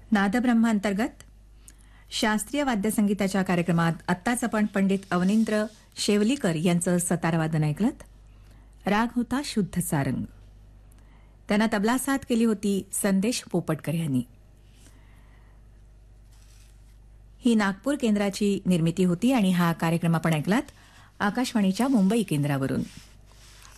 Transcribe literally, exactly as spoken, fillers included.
नादब्रह्मांतर्गत शास्त्रीय वाद्यसंगीताच्या कार्यक्रमात आत्ताच आपण पंडित अवनींद्र शेवलीकर यांचं सतारवादन ऐकलत. राग होता शुद्ध सारंग. त्यांना तबला साथ केली होती संदेश पोपटकर यांनी. ही नागपूर केंद्राची निर्मिती होती आणि हा कार्यक्रम आपण ऐकलात आकाशवाणीच्या मुंबई केंद्रावरून.